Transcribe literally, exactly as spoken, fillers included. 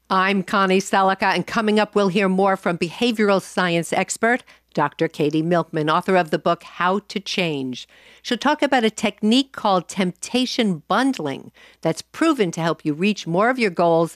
I'm Connie Selica, and coming up, we'll hear more from behavioral science expert Doctor Katie Milkman, author of the book How to Change. She'll talk about a technique called temptation bundling that's proven to help you reach more of your goals